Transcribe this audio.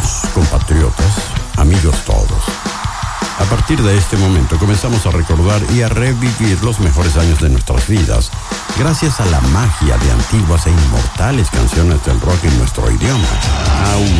hermanos, compatriotas, amigos todos. A partir de este momento comenzamos a recordar y a revivir los mejores años de nuestras vidas, gracias a la magia de antiguas e inmortales canciones del rock en nuestro idioma. Aún